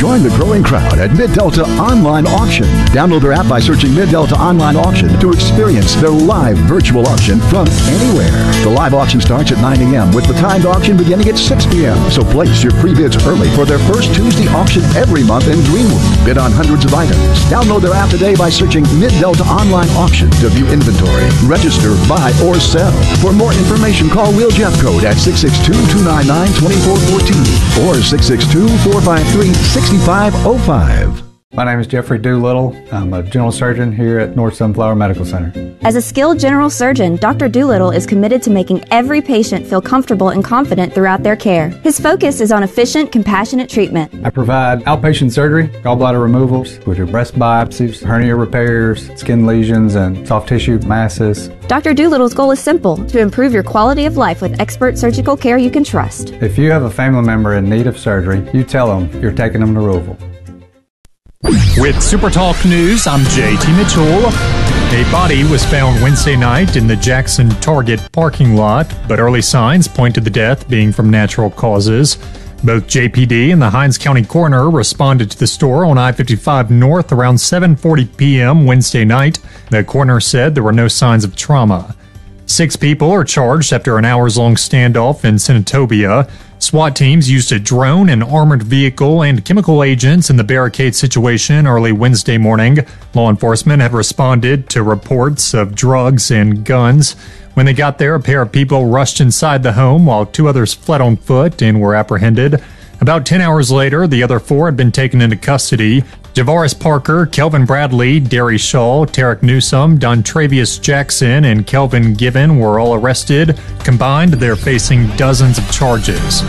Join the growing crowd at Mid-Delta Online Auction. Download their app by searching Mid-Delta Online Auction to experience their live virtual auction from anywhere. The live auction starts at 9 a.m. with the timed auction beginning at 6 p.m. So place your pre-bids early for their first Tuesday auction every month in Greenwood. Bid on hundreds of items. Download their app today by searching Mid-Delta Online Auction to view inventory, register, buy, or sell. For more information, call Will Jeff Code at 662-299-2414 or 662-453-6505. My name is Jeffrey Doolittle. I'm a general surgeon here at North Sunflower Medical Center. As a skilled general surgeon, Dr. Doolittle is committed to making every patient feel comfortable and confident throughout their care. His focus is on efficient, compassionate treatment. I provide outpatient surgery, gallbladder removals, we do breast biopsies, hernia repairs, skin lesions, and soft tissue masses. Dr. Doolittle's goal is simple: to improve your quality of life with expert surgical care you can trust. If you have a family member in need of surgery, you tell them you're taking them to Louisville. With Super Talk News, I'm JT Mitchell. A body was found Wednesday night in the Jackson Target parking lot, but early signs point to the death being from natural causes. Both JPD and the Hinds County coroner responded to the store on I-55 North around 7:40 p.m. Wednesday night. The coroner said there were no signs of trauma. 6 people are charged after an hours-long standoff in Senatobia. SWAT teams used a drone, an armored vehicle, and chemical agents in the barricade situation early Wednesday morning. Law enforcement have responded to reports of drugs and guns. When they got there, a pair of people rushed inside the home while 2 others fled on foot and were apprehended. About 10 hours later, the other 4 had been taken into custody. Javaris Parker, Kelvin Bradley, Derry Shaw, Tarek Newsome, Dontravius Jackson, and Kelvin Given were all arrested. Combined, they're facing dozens of charges.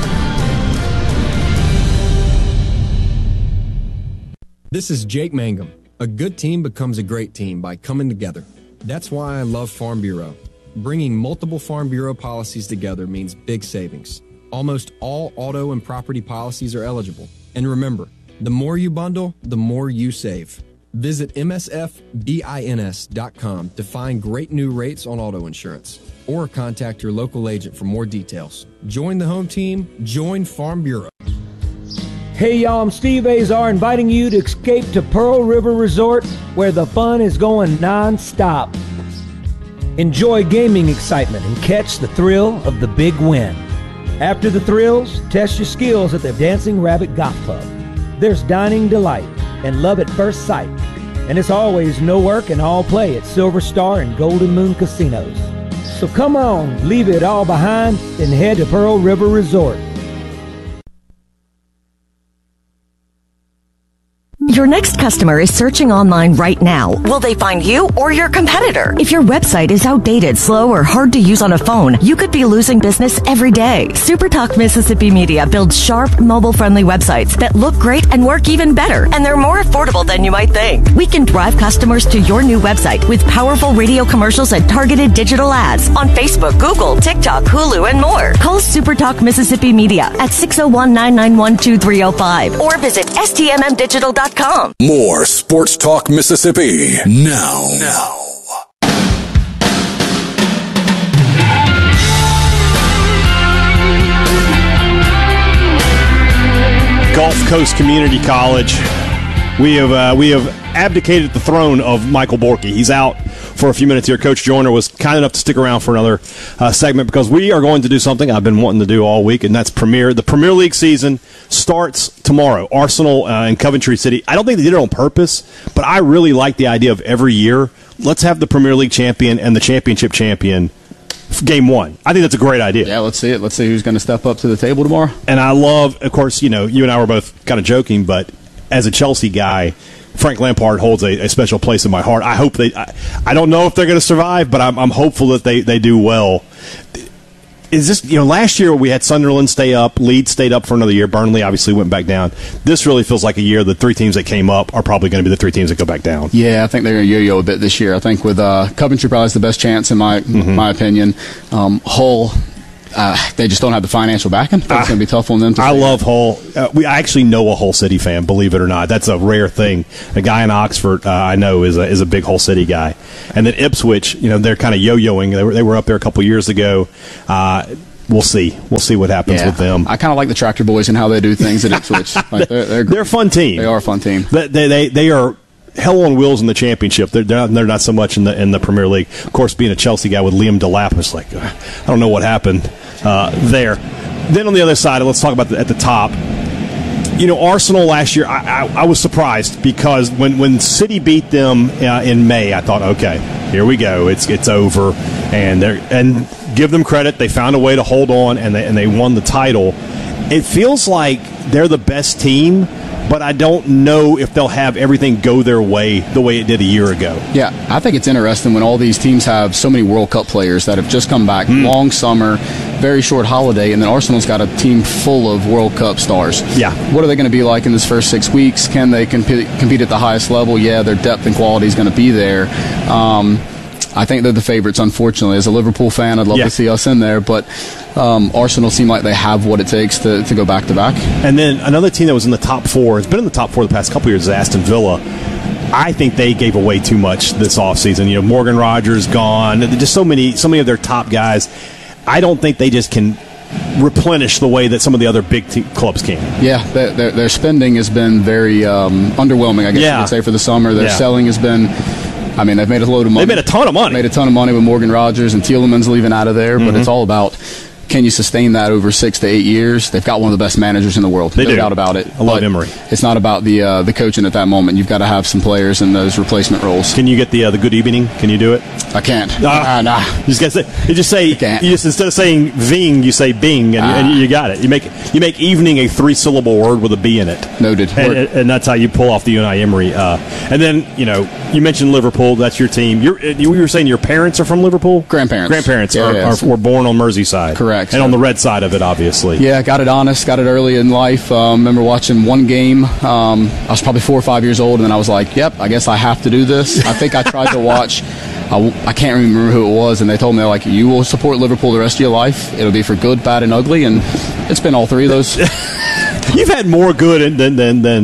This is Jake Mangum. A good team becomes a great team by coming together. That's why I love Farm Bureau. Bringing multiple Farm Bureau policies together means big savings. Almost all auto and property policies are eligible. And remember, the more you bundle, the more you save. Visit msfbins.com to find great new rates on auto insurance, or contact your local agent for more details. Join the home team, join Farm Bureau. Hey y'all, I'm Steve Azar, inviting you to escape to Pearl River Resort, where the fun is going non-stop. Enjoy gaming excitement and catch the thrill of the big win. After the thrills, test your skills at the Dancing Rabbit Golf Club. There's dining delight and love at first sight. And it's always no work and all play at Silver Star and Golden Moon Casinos. So come on, leave it all behind and head to Pearl River Resort. Your next customer is searching online right now. Will they find you or your competitor? If your website is outdated, slow, or hard to use on a phone, you could be losing business every day. SuperTalk Mississippi Media builds sharp, mobile-friendly websites that look great and work even better, and they're more affordable than you might think. We can drive customers to your new website with powerful radio commercials and targeted digital ads on Facebook, Google, TikTok, Hulu, and more. Call SuperTalk Mississippi Media at 601-991-2305 or visit stmmdigital.com. More Sports Talk Mississippi now. Gulf Coast Community College. We have abdicated the throne of Michael Borky. He's out for a few minutes here. Coach Joyner was kind enough to stick around for another segment because we are going to do something I've been wanting to do all week, and that's premiere. The Premier League season starts tomorrow. Arsenal and Coventry City. I don't think they did it on purpose, but I really like the idea of every year, let's have the Premier League champion and the championship champion game one. I think that's a great idea. Yeah, let's see it. Let's see who's going to step up to the table tomorrow. And I love, of course, you and I were both kind of joking, but as a Chelsea guy, Frank Lampard holds a special place in my heart. I hope I don't know if they're going to survive, but I'm hopeful that they do well. Is this, last year we had Sunderland stay up, Leeds stayed up for another year, Burnley obviously went back down. This really feels like a year the 3 teams that came up are probably going to be the 3 teams that go back down. Yeah, I think they're going to yo-yo a bit this year. I think with Coventry probably is the best chance in my opinion. Hull, they just don't have the financial backing. I think it's going to be tough on them. I love Hull. I actually know a Hull City fan, believe it or not. That's a rare thing. A guy in Oxford I know is a big Hull City guy. And then Ipswich, they're kind of yo-yoing. They were up there a couple years ago. we'll see. We'll see what happens with them. I kind of like the Tractor Boys and how they do things at Ipswich. Like they're a fun team. They are a fun team. They are hell on wheels in the championship. They're not so much in the Premier League. Of course, being a Chelsea guy with Liam Delap, it's like I don't know what happened there. Then on the other side, let's talk about at the top. Arsenal last year, I was surprised because when City beat them in May, I thought, okay, here we go, it's over, and give them credit, they found a way to hold on, and they won the title. It feels like they're the best team, but I don't know if they'll have everything go their way the way it did a year ago. Yeah, I think it's interesting when all these teams have so many World Cup players that have just come back, long summer, very short holiday, and then Arsenal's got a team full of World Cup stars. Yeah. What are they going to be like in this first 6 weeks? Can they compete at the highest level? Yeah, their depth and quality is going to be there. I think they're the favorites, unfortunately. As a Liverpool fan, I'd love to see us in there, but Arsenal seem like they have what it takes to go back-to-back. And then another team that was in the top four, has been in the top four the past couple years, is Aston Villa. I think they gave away too much this offseason. Morgan Rogers gone, just so many of their top guys. I don't think they just can replenish the way that some of the other big clubs can. Yeah, their spending has been very underwhelming, I guess you could say, for the summer. Their selling has been... I mean, they've made a load of money. They made a ton of money. Made a ton of money with Morgan Rogers and Tielemans leaving out of there, but it's all about, can you sustain that over 6 to 8 years? They've got one of the best managers in the world. They do. No doubt about it. I love Emery. It's not about the coaching at that moment. You've got to have some players in those replacement roles. Can you get the good evening? Can you do it? I can't. Nah. You just say instead of saying Ving, you say Bing, and you got it. You make evening a 3-syllable word with a B in it. Noted. And that's how you pull off the Unai Emery. And then you mentioned Liverpool. That's your team. You were saying your parents are from Liverpool. Grandparents were born on Merseyside. Correct. And on the red side of it, obviously. Yeah, got it honest. Got it early in life. Remember watching one game. I was probably 4 or 5 years old, and then I was like, "Yep, I guess I have to do this." I think I tried to watch. I can't remember who it was, and they told me, like, you will support Liverpool the rest of your life. It'll be for good, bad, and ugly, and it's been all three of those. You've had more good than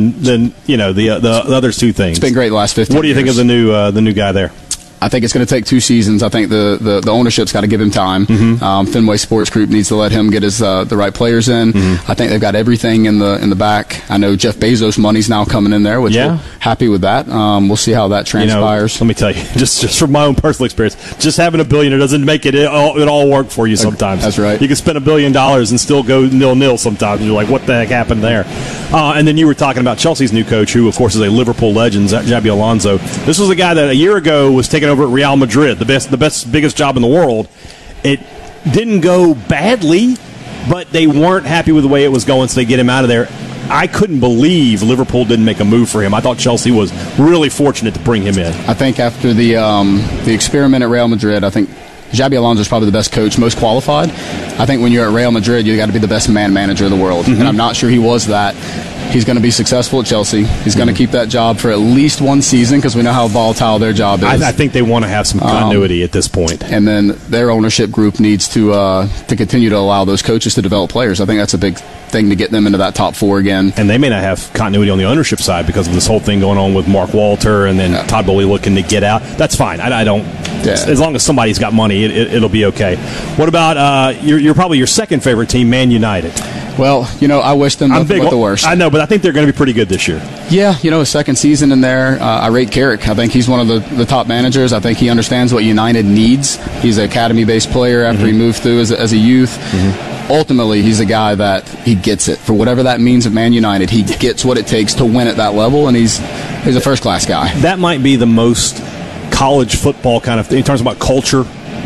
the other two things. It's been great the last 15 years. What do you think of the new guy there? I think it's going to take 2 seasons. I think the ownership's got to give him time. Fenway Sports Group needs to let him get his the right players in. I think they've got everything in the back. I know Jeff Bezos' money's now coming in there, which we're happy with that. We'll see how that transpires. Let me tell you, just from my own personal experience, just having $1 billion, it doesn't make it all work for you sometimes. That's right. You can spend $1 billion and still go 0-0 sometimes. You're like, what the heck happened there? And then you were talking about Chelsea's new coach, who, of course, is a Liverpool legend, Xabi Alonso. This was a guy that a year ago was taking over at Real Madrid, the biggest job in the world. It didn't go badly, but they weren't happy with the way it was going, so they get him out of there. I couldn't believe Liverpool didn't make a move for him. I thought Chelsea was really fortunate to bring him in. I think after the experiment at Real Madrid, I think Xabi Alonso is probably the best coach, most qualified. I think when you're at Real Madrid, you got to be the best manager of the world, and I'm not sure he was that. He's going to be successful at Chelsea. He's going to keep that job for at least 1 season because we know how volatile their job is. I think they want to have some continuity at this point. And then their ownership group needs to continue to allow those coaches to develop players. I think that's a big thing to get them into that top 4 again. And they may not have continuity on the ownership side because of this whole thing going on with Mark Walter and then Todd Bowley looking to get out. That's fine. I don't. As long as somebody's got money, it'll be okay. What about you're probably your second favorite team, Man United? Well, I wish them nothing but the worst. I know, but I think they're going to be pretty good this year. Yeah, his second season in there. I rate Carrick. I think he's one of the top managers. I think he understands what United needs. He's an academy-based player after he moved through as a youth. Ultimately, he's a guy that he gets it. For whatever that means at Man United, he gets what it takes to win at that level, and he's a first-class guy. That might be the most college football kind of thing in terms of culture.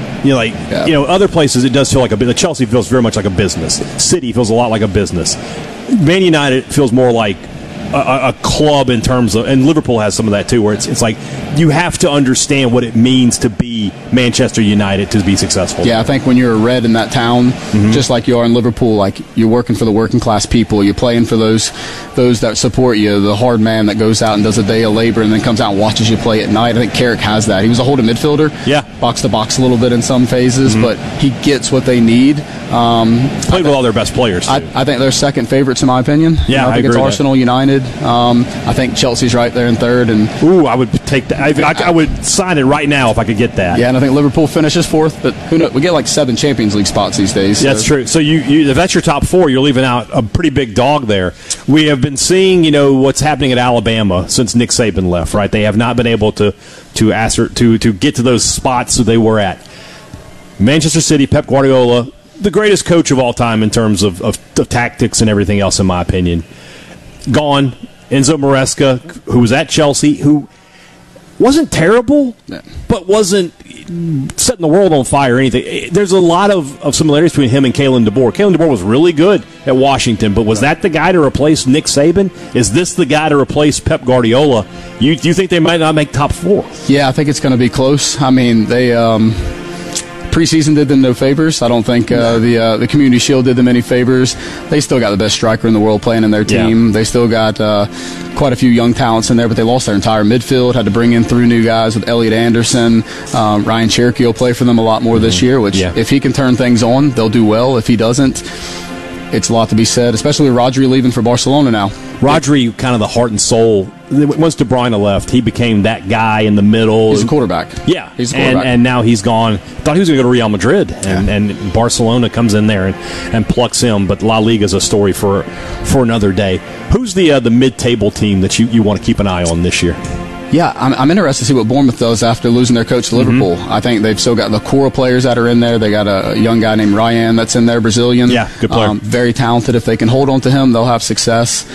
Other places it does feel like the Chelsea feels very much like a business. City feels a lot like a business. Man United feels more like a club in terms of, and Liverpool has some of that too, where it's like you have to understand what it means to be Manchester United to be successful. Yeah, I think when you're a Red in that town, just like you are in Liverpool, like you're working for the working class people, you're playing for those that support you, the hard man that goes out and does a day of labor and then comes out and watches you play at night. I think Carrick has that. He was a holding midfielder. Yeah. box to box a little bit in some phases, but he gets what they need. Played with all their best players. I think they're second favorites in my opinion. Yeah, I think it's Arsenal, United. I think Chelsea's right there in third. And I would take that. I would sign it right now if I could get that. Yeah, and I think Liverpool finishes fourth, but who knows? We get like 7 Champions League spots these days. So. That's true. So you if that's your top 4, you're leaving out a pretty big dog there. We have been seeing, what's happening at Alabama since Nick Saban left, right? They have not been able to get to those spots that they were at. Manchester City, Pep Guardiola, the greatest coach of all time in terms of tactics and everything else, in my opinion. Gone. Enzo Maresca, who was at Chelsea, who wasn't terrible, but wasn't setting the world on fire or anything. There's a lot of similarities between him and Kalen DeBoer. Kalen DeBoer was really good at Washington, but was that the guy to replace Nick Saban? Is this the guy to replace Pep Guardiola? Do you think they might not make top 4? Yeah, I think it's going to be close. I mean, they preseason did them no favors. I don't think the Community Shield did them any favors. They still got the best striker in the world playing in their team. They still got quite a few young talents in there, but they lost their entire midfield, had to bring in 3 new guys with Elliot Anderson. Ryan Cherokee will play for them a lot more this year, which if he can turn things on, they'll do well. If he doesn't, it's a lot to be said, especially with Rodri leaving for Barcelona now. Rodri, kind of the heart and soul. Once De Bruyne left, he became that guy in the middle. He's a quarterback. Yeah. He's a quarterback. And now he's gone. Thought he was going to go to Real Madrid, and Barcelona comes in there and plucks him. But La Liga is a story for another day. Who's the mid-table team that you want to keep an eye on this year? Yeah, I'm interested to see what Bournemouth does after losing their coach to Liverpool. I think they've still got the core players that are in there. They got a young guy named Ryan that's in there, Brazilian. Yeah, good player. Very talented. If they can hold on to him, they'll have success.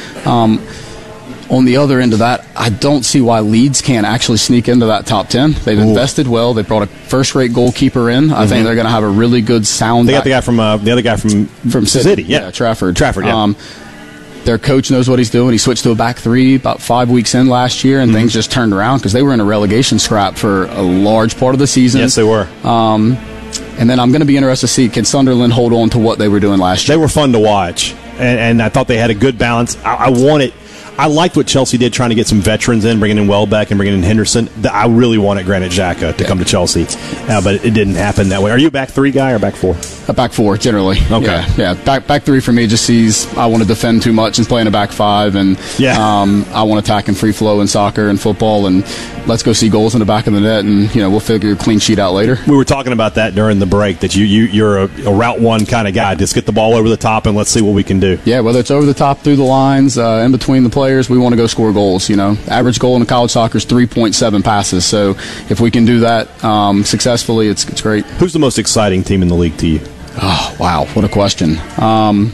On the other end of that, I don't see why Leeds can't actually sneak into that top 10. They've invested well. They brought a first-rate goalkeeper in. I think they're going to have a really good sound. They got the other guy from City. Yeah, Trafford. Yeah. Their coach knows what he's doing. He switched to a back 3 about 5 weeks in last year, and things just turned around because they were in a relegation scrap for a large part of the season. Yes, they were. And then I'm going to be interested to see, can Sunderland hold on to what they were doing last year? They were fun to watch, and I thought they had a good balance. I liked what Chelsea did, trying to get some veterans in, bringing in Welbeck and bringing in Henderson. I really wanted Granit Xhaka to come to Chelsea, but it didn't happen that way. Are you a back 3 guy or back 4? A back 4, generally. Okay. Yeah. Back 3 for me just sees I want to defend too much and play in a back 5, and I want attack and free flow in soccer and football, and let's go see goals in the back of the net, and we'll figure a clean sheet out later. We were talking about that during the break, that you're a route 1 kind of guy. Just get the ball over the top and let's see what we can do. Yeah, whether it's over the top, through the lines, in between the players, we want to go score goals. Average goal in college soccer is 3.7 passes. So if we can do that successfully, it's great. Who's the most exciting team in the league to you? Oh, wow, what a question. On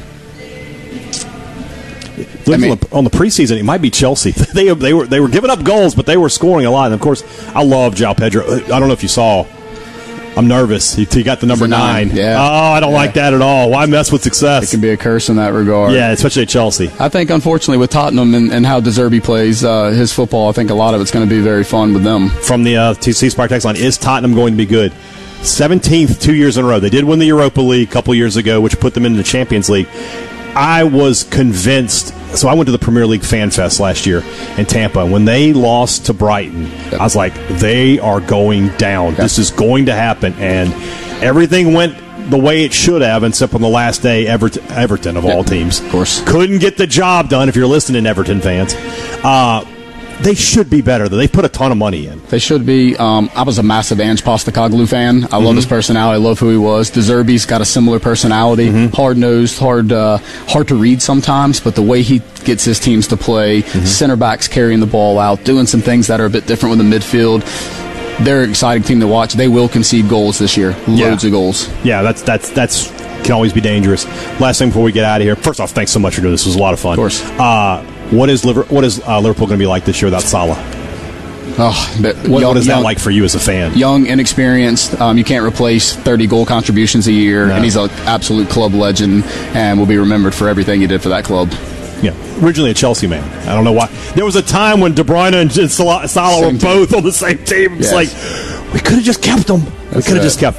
the preseason, it might be Chelsea. They were giving up goals, but they were scoring a lot. And of course, I love João Pedro. I don't know if you saw. I'm nervous. He got the number 9. Yeah. Oh, I don't like that at all. Why mess with success? It can be a curse in that regard. Yeah, especially at Chelsea. I think, unfortunately, with Tottenham and how De Zerbi plays his football, I think a lot of it's going to be very fun with them. From the TC Spark text line, is Tottenham going to be good? 17th 2 years in a row. They did win the Europa League a couple years ago, which put them into the Champions League. I was convinced. So I went to the Premier League Fan Fest last year in Tampa. When they lost to Brighton, I was like, they are going down. This is going to happen. And everything went the way it should have, except on the last day, Everton of all teams. Of course. Couldn't get the job done if you're listening, Everton fans. They should be better, though. They put a ton of money in. They should be. I was a massive Ange Postecoglou fan. I love his personality. I love who he was. De Zerbi's got a similar personality. Hard-nosed, hard to read sometimes, but the way he gets his teams to play, center backs carrying the ball out, doing some things that are a bit different with the midfield. They're an exciting team to watch. They will concede goals this year. Loads of goals. Yeah, that's can always be dangerous. Last thing before we get out of here. First off, thanks so much for doing this. This was a lot of fun. Of course. What is Liverpool going to be like this year without Salah? What is that like for you as a fan? Young, inexperienced. You can't replace 30 goal contributions a year, and he's an absolute club legend and will be remembered for everything he did for that club. Yeah, originally a Chelsea man. I don't know why. There was a time when De Bruyne and Salah were both on the same team. It's like, we could have just kept them. We could have just kept them.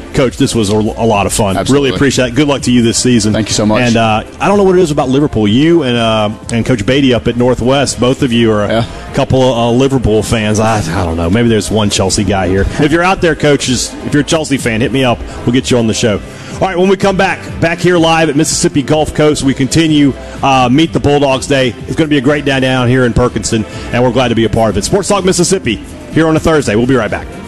Coach, this was a lot of fun. Absolutely. Really appreciate it. Good luck to you this season. Thank you so much. And I don't know what it is about Liverpool. You and Coach Beatty up at Northwest, both of you are a couple of Liverpool fans. I don't know. Maybe there's one Chelsea guy here. If you're out there, coaches, if you're a Chelsea fan, hit me up. We'll get you on the show. All right, when we come back here live at Mississippi Gulf Coast, we continue Meet the Bulldogs Day. It's going to be a great day down here in Perkinston, and we're glad to be a part of it. Sports Talk Mississippi here on a Thursday. We'll be right back.